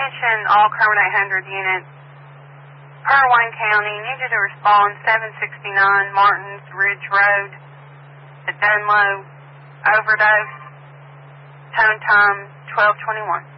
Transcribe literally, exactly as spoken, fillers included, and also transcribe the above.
Attention all Kerwin eight hundred units. Per Wayne County, need you to respond seven sixty-nine Martins Ridge Road at Dunlow. Overdose. Tone time twelve twenty-one.